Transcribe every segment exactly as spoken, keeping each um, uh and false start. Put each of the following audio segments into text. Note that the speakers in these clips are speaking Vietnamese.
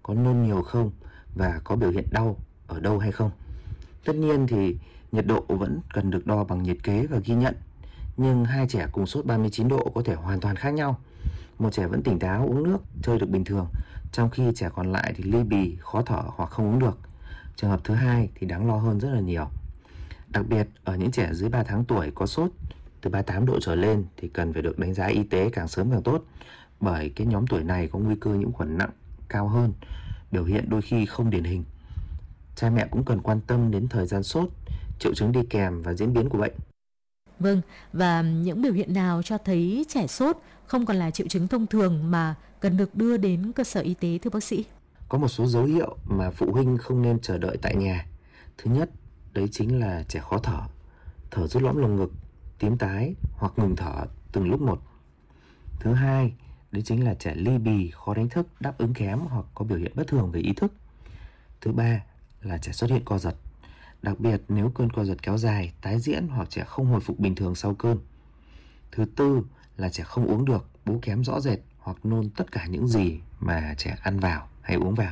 có nôn nhiều không và có biểu hiện đau ở đâu hay không. Tất nhiên thì nhiệt độ vẫn cần được đo bằng nhiệt kế và ghi nhận, nhưng hai trẻ cùng sốt ba mươi chín độ có thể hoàn toàn khác nhau. Một trẻ vẫn tỉnh táo, uống nước, chơi được bình thường, trong khi trẻ còn lại thì ly bì, khó thở hoặc không uống được. Trường hợp thứ hai thì đáng lo hơn rất là nhiều. Đặc biệt ở những trẻ dưới ba tháng tuổi có sốt từ ba mươi tám độ trở lên thì cần phải được đánh giá y tế càng sớm càng tốt, bởi cái nhóm tuổi này có nguy cơ nhiễm khuẩn nặng cao hơn, biểu hiện đôi khi không điển hình. Cha mẹ cũng cần quan tâm đến thời gian sốt, triệu chứng đi kèm và diễn biến của bệnh. Vâng, và những biểu hiện nào cho thấy trẻ sốt không còn là triệu chứng thông thường mà cần được đưa đến cơ sở y tế thưa bác sĩ? Có một số dấu hiệu mà phụ huynh không nên chờ đợi tại nhà. Thứ nhất, đấy chính là trẻ khó thở, thở rút lõm lồng ngực, tím tái hoặc ngừng thở từng lúc một. Thứ hai, đấy chính là trẻ ly bì, khó đánh thức, đáp ứng kém hoặc có biểu hiện bất thường về ý thức. Thứ ba là trẻ xuất hiện co giật, đặc biệt nếu cơn co giật kéo dài, tái diễn hoặc trẻ không hồi phục bình thường sau cơn. Thứ tư là trẻ không uống được, bú kém rõ rệt hoặc nôn tất cả những gì mà trẻ ăn vào hay uống vào,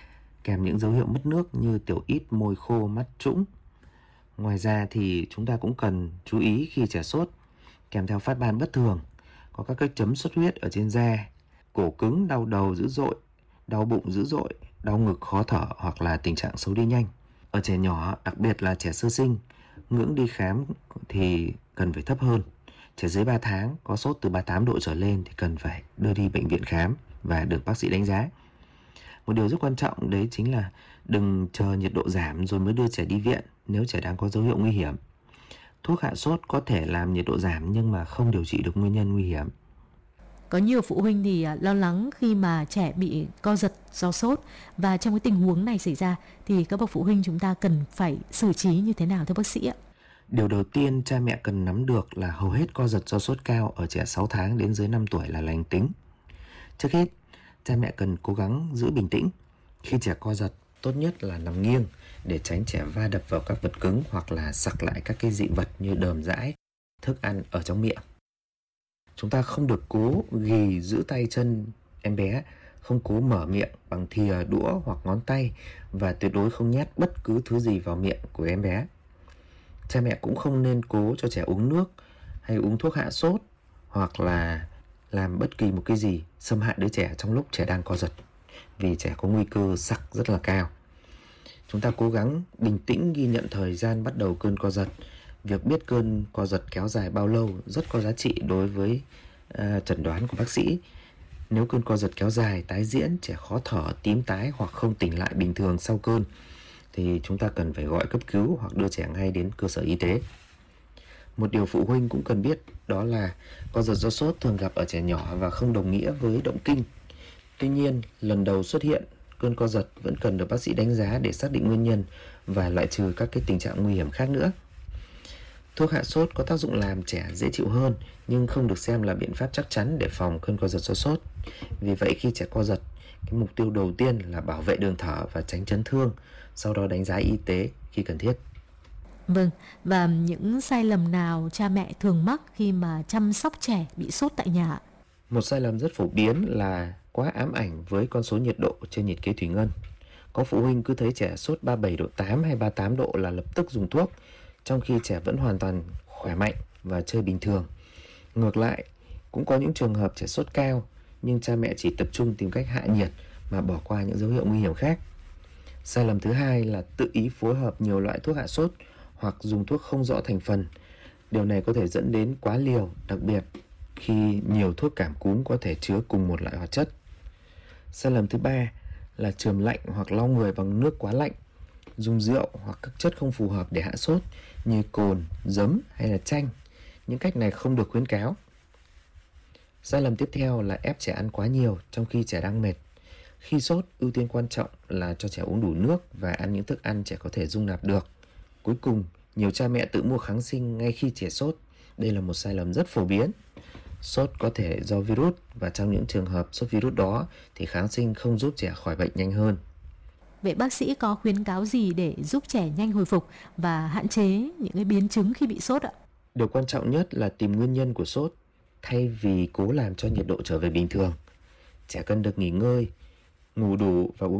kèm những dấu hiệu mất nước như tiểu ít, môi khô, mắt trũng. Ngoài ra thì chúng ta cũng cần chú ý khi trẻ sốt kèm theo phát ban bất thường, có các cái chấm xuất huyết ở trên da, cổ cứng, đau đầu dữ dội, đau bụng dữ dội, đau ngực, khó thở hoặc là tình trạng xấu đi nhanh. Ở trẻ nhỏ, đặc biệt là trẻ sơ sinh, ngưỡng đi khám thì cần phải thấp hơn. Trẻ dưới ba tháng có sốt từ ba mươi tám độ trở lên thì cần phải đưa đi bệnh viện khám và được bác sĩ đánh giá. Một điều rất quan trọng đấy chính là đừng chờ nhiệt độ giảm rồi mới đưa trẻ đi viện nếu trẻ đang có dấu hiệu nguy hiểm. Thuốc hạ sốt có thể làm nhiệt độ giảm nhưng mà không điều trị được nguyên nhân nguy hiểm. Có nhiều phụ huynh thì lo lắng khi mà trẻ bị co giật do sốt, và trong cái tình huống này xảy ra thì các bậc phụ huynh chúng ta cần phải xử trí như thế nào thưa bác sĩ ạ? Điều đầu tiên cha mẹ cần nắm được là hầu hết co giật do sốt cao ở trẻ sáu tháng đến dưới năm tuổi là lành tính. Trước hết, cha mẹ cần cố gắng giữ bình tĩnh. Khi trẻ co giật, tốt nhất là nằm nghiêng để tránh trẻ va đập vào các vật cứng hoặc là sặc lại các cái dị vật như đờm dãi, thức ăn ở trong miệng. Chúng ta không được cố ghì giữ tay chân em bé, không cố mở miệng bằng thìa, đũa hoặc ngón tay và tuyệt đối không nhét bất cứ thứ gì vào miệng của em bé. Cha mẹ cũng không nên cố cho trẻ uống nước hay uống thuốc hạ sốt hoặc là làm bất kỳ một cái gì xâm hại đứa trẻ trong lúc trẻ đang co giật, vì trẻ có nguy cơ sặc rất là cao. Chúng ta cố gắng bình tĩnh ghi nhận thời gian bắt đầu cơn co giật. Việc biết cơn co giật kéo dài bao lâu rất có giá trị đối với uh, chẩn đoán của bác sĩ. Nếu cơn co giật kéo dài, tái diễn, trẻ khó thở, tím tái hoặc không tỉnh lại bình thường sau cơn thì chúng ta cần phải gọi cấp cứu hoặc đưa trẻ ngay đến cơ sở y tế. Một điều phụ huynh cũng cần biết đó là co giật do sốt thường gặp ở trẻ nhỏ và không đồng nghĩa với động kinh. Tuy nhiên, lần đầu xuất hiện cơn co giật vẫn cần được bác sĩ đánh giá để xác định nguyên nhân và loại trừ các cái tình trạng nguy hiểm khác nữa. Thuốc hạ sốt có tác dụng làm trẻ dễ chịu hơn nhưng không được xem là biện pháp chắc chắn để phòng cơn co giật do sốt. Vì vậy khi trẻ co giật, cái mục tiêu đầu tiên là bảo vệ đường thở và tránh chấn thương, sau đó đánh giá y tế khi cần thiết. Vâng, và những sai lầm nào cha mẹ thường mắc khi mà chăm sóc trẻ bị sốt tại nhà? Một sai lầm rất phổ biến là quá ám ảnh với con số nhiệt độ trên nhiệt kế thủy ngân. Có phụ huynh cứ thấy trẻ sốt ba mươi bảy độ tám hay ba mươi tám độ là lập tức dùng thuốc, trong khi trẻ vẫn hoàn toàn khỏe mạnh và chơi bình thường. Ngược lại, cũng có những trường hợp trẻ sốt cao nhưng cha mẹ chỉ tập trung tìm cách hạ nhiệt mà bỏ qua những dấu hiệu nguy hiểm khác. Sai lầm thứ hai là tự ý phối hợp nhiều loại thuốc hạ sốt hoặc dùng thuốc không rõ thành phần. Điều này có thể dẫn đến quá liều, đặc biệt khi nhiều thuốc cảm cúm có thể chứa cùng một loại hoạt chất. Sai lầm thứ ba là chườm lạnh hoặc lau người bằng nước quá lạnh, dùng rượu hoặc các chất không phù hợp để hạ sốt như cồn, giấm hay là chanh. Những cách này không được khuyến cáo. Sai lầm tiếp theo là ép trẻ ăn quá nhiều trong khi trẻ đang mệt. Khi sốt, ưu tiên quan trọng là cho trẻ uống đủ nước và ăn những thức ăn trẻ có thể dung nạp được. Cuối cùng, nhiều cha mẹ tự mua kháng sinh ngay khi trẻ sốt. Đây là một sai lầm rất phổ biến. Sốt có thể do virus và trong những trường hợp sốt virus đó thì kháng sinh không giúp trẻ khỏi bệnh nhanh hơn. Vậy bác sĩ có khuyến cáo gì để giúp trẻ nhanh hồi phục và hạn chế những cái biến chứng khi bị sốt ạ? Điều quan trọng nhất là tìm nguyên nhân của sốt thay vì cố làm cho nhiệt độ trở về bình thường. Trẻ cần được nghỉ ngơi, ngủ đủ và uống